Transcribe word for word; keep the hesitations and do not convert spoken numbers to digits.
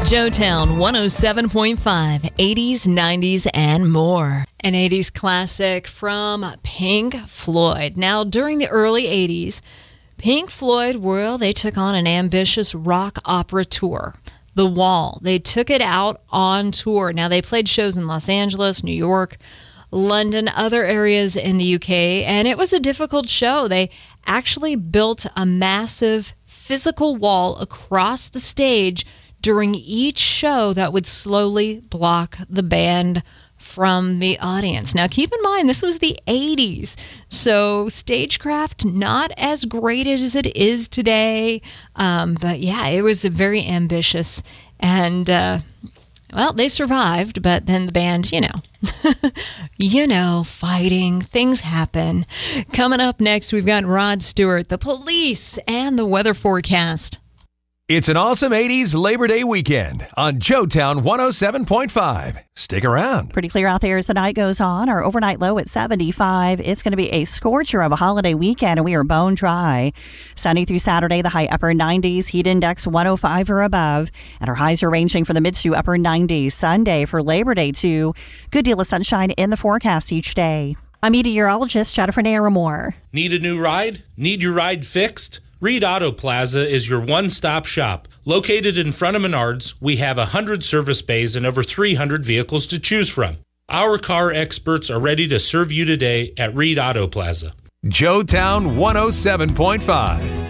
Joetown one oh seven point five, eighties, nineties, and more. An eighties classic from Pink Floyd. Now, during the early eighties, Pink Floyd, well, they took on an ambitious rock opera tour, The Wall. They took it out on tour. Now, they played shows in Los Angeles, New York, London, other areas in the U K, and it was a difficult show. They actually built a massive physical wall across the stage during each show that would slowly block the band from the audience. Now, keep in mind, this was the eighties, so stagecraft not as great as it is today. Um, but yeah, it was very ambitious, and uh, well, they survived. But then the band, you know, you know, fighting, things happen. Coming up next, we've got Rod Stewart, The Police, and the weather forecast. It's an awesome eighties Labor Day weekend on Joetown one oh seven point five. Stick around. Pretty clear out there as the night goes on. Our overnight low at seventy-five. It's going to be a scorcher of a holiday weekend, and we are bone dry. Sunny through Saturday, the high upper nineties. Heat index one oh five or above. And our highs are ranging from the mid to upper nineties. Sunday for Labor Day, too. Good deal of sunshine in the forecast each day. I'm meteorologist Jennifer Naramore. Need a new ride? Need your ride fixed? Reed Auto Plaza is your one-stop shop. Located in front of Menards, we have one hundred service bays and over three hundred vehicles to choose from. Our car experts are ready to serve you today at Reed Auto Plaza. Joetown one oh seven point five.